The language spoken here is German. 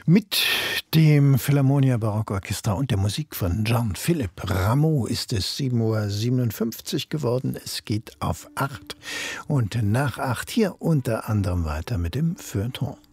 Mit dem Philharmonia Barockorchester und der Musik von Jean-Philippe Rameau ist es 7:57 Uhr geworden. Es geht auf 8 und nach 8 hier unter anderem weiter mit dem Feuilleton.